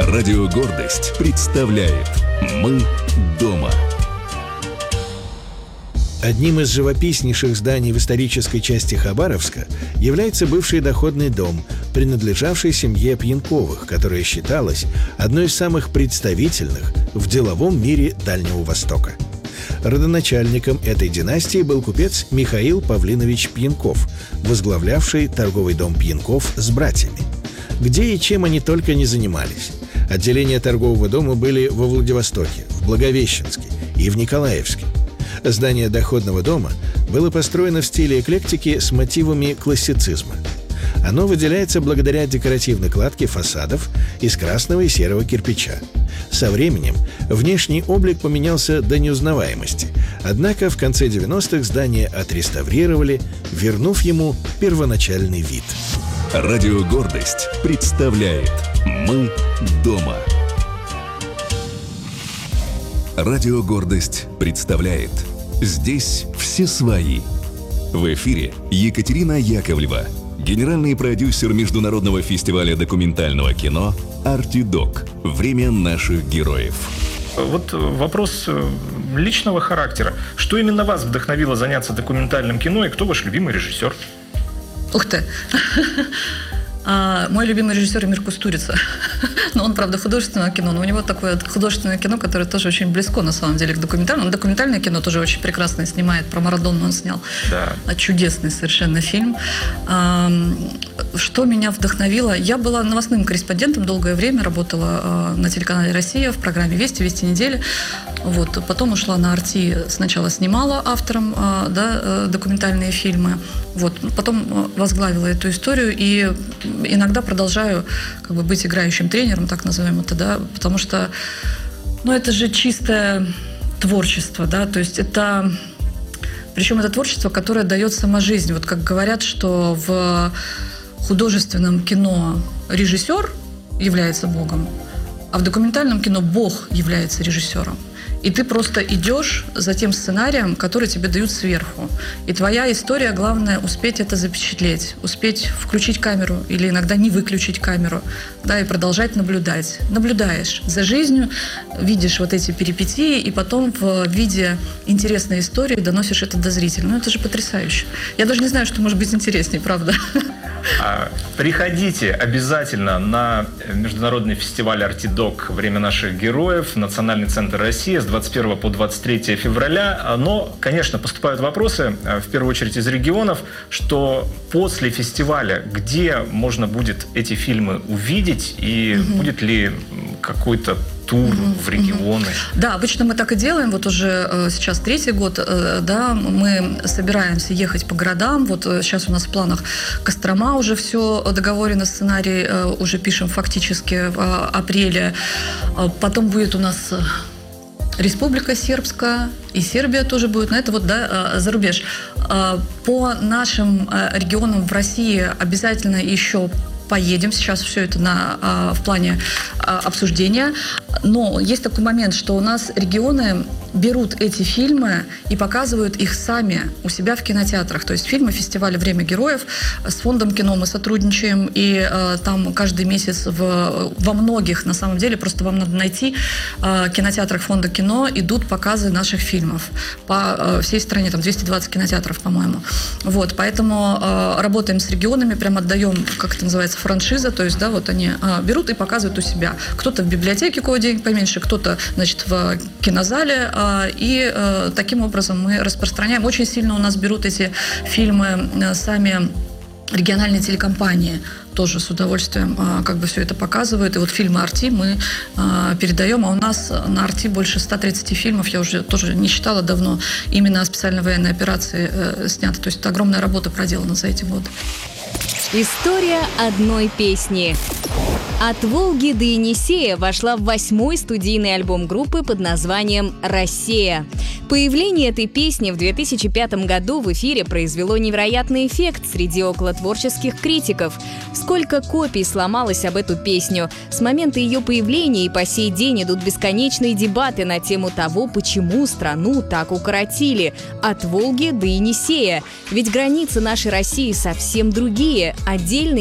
Радио «Гордость» представляет «Мы дома». Одним из живописнейших зданий в исторической части Хабаровска является бывший доходный дом, принадлежавший семье Пьянковых, которая считалась одной из самых представительных в деловом мире Дальнего Востока. Родоначальником этой династии был купец Михаил Павлинович Пьянков, возглавлявший торговый дом Пьянков с братьями. Где и чем они только не занимались. Отделения торгового дома были во Владивостоке, в Благовещенске и в Николаевске. Здание доходного дома было построено в стиле эклектики с мотивами классицизма. Оно выделяется благодаря декоративной кладке фасадов из красного и серого кирпича. Со временем внешний облик поменялся до неузнаваемости, однако в конце 90-х здание отреставрировали, вернув ему первоначальный вид. Радио «Гордость» представляет «Мы дома». Радио «Гордость» представляет «Здесь все свои». В эфире Екатерина Яковлева, генеральный продюсер международного фестиваля документального кино «Артидок. Время наших героев». Вот вопрос личного характера. Что именно вас вдохновило заняться документальным кино и кто ваш любимый режиссер? Ух ты! Мой любимый режиссер Эмир Кустурица. Но он, правда, художественное кино, но у него такое художественное кино, которое тоже очень близко, на самом деле, к документальному. Документальное кино тоже очень прекрасно снимает. Про Марадону он снял. Да. Чудесный совершенно фильм. Что меня вдохновило? Я была новостным корреспондентом, долгое время работала на телеканале «Россия» в программе «Вести», «Вести недели». Вот. Потом ушла на «Арти», сначала снимала автором документальные фильмы. Вот. Потом возглавила эту историю и иногда продолжаю быть играющим тренером, так назовем это, да, потому что, это же чистое творчество, да, то есть это, причем это творчество, которое дает сама жизнь. Вот как говорят, что в художественном кино режиссер является Богом, а в документальном кино Бог является режиссером. И ты просто идешь за тем сценарием, который тебе дают сверху. И твоя история, главное, успеть это запечатлеть, успеть включить камеру или иногда не выключить камеру, да, и продолжать наблюдать. Наблюдаешь за жизнью, видишь вот эти перипетии, и потом в виде интересной истории доносишь это до зрителя. Это же потрясающе. Я даже не знаю, что может быть интереснее, правда. Приходите обязательно на международный фестиваль «Артидок. Время наших героев», Национальный центр России с 21 по 23 февраля. Но, конечно, поступают вопросы, в первую очередь из регионов, что после фестиваля, где можно будет эти фильмы увидеть и будет ли какой-то тур в регионы? Да, обычно мы так и делаем. Вот уже сейчас 3-й год, да, мы собираемся ехать по городам. Вот сейчас у нас в планах Кострома, уже все договорено, сценарий уже пишем фактически в апреле. Потом будет у нас Республика Сербская, и Сербия тоже будет, но это за рубеж. По нашим регионам в России обязательно еще поедем. Сейчас все это в плане обсуждения. Но есть такой момент, что у нас регионы берут эти фильмы и показывают их сами у себя в кинотеатрах. То есть фильмы фестиваля «Время героев», с фондом кино мы сотрудничаем, и там каждый месяц во многих, на самом деле, просто вам надо найти, кинотеатрах фонда кино идут показы наших фильмов по всей стране, там 220 кинотеатров, по-моему. Вот, поэтому работаем с регионами, прям отдаем, как это называется, франшиза, то есть, да, вот они берут и показывают у себя. Кто-то в библиотеке, у кого денег поменьше, кто-то, значит, в кинозале, и таким образом мы распространяем. Очень сильно у нас берут эти фильмы сами региональные телекомпании, тоже с удовольствием все это показывают. И вот фильмы «Арти» мы передаем, а у нас на «Арти» больше 130 фильмов, я уже тоже не считала давно, именно о специальной военной операции снято. То есть это огромная работа проделана за эти годы. История одной песни. «От Волги до Енисея» вошла в 8-й студийный альбом группы под названием «Россия». Появление этой песни в 2005 году в эфире произвело невероятный эффект среди околотворческих критиков. Сколько копий сломалось об эту песню. С момента ее появления и по сей день идут бесконечные дебаты на тему того, почему страну так укоротили. От Волги до Енисея. Ведь границы нашей России совсем другие. Отдельные